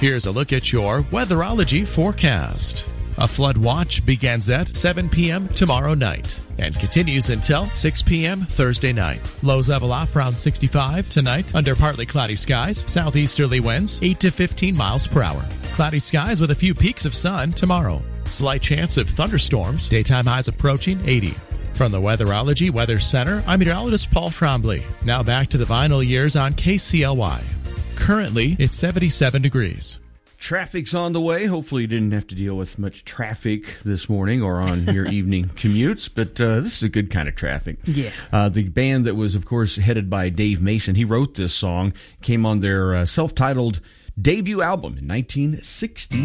Here's a look at your weatherology forecast. A flood watch begins at 7 p.m. tomorrow night and continues until 6 p.m. Thursday night. Lows level off around 65 tonight under partly cloudy skies, southeasterly winds 8 to 15 miles per hour. Cloudy skies with a few peaks of sun tomorrow. Slight chance of thunderstorms, daytime highs approaching 80. From the Weatherology Weather Center, I'm meteorologist Paul Trombley. Now back to the vinyl years on KCLY. Currently, it's 77 degrees. Traffic's on the way. Hopefully you didn't have to deal with much traffic this morning or on your evening commutes, but this is a good kind of traffic. Yeah. The band that was, of course, headed by Dave Mason, he wrote this song, came on their self-titled debut album in 1960.